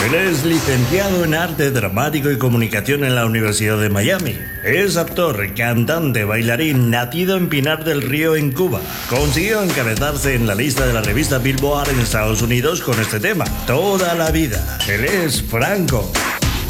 Él es licenciado en Arte Dramático y Comunicación en la Universidad de Miami. Es actor, cantante, bailarín, nacido en Pinar del Río, en Cuba. Consiguió encabezarse en la lista de la revista Billboard en Estados Unidos con este tema, Toda la vida. Él es Franco.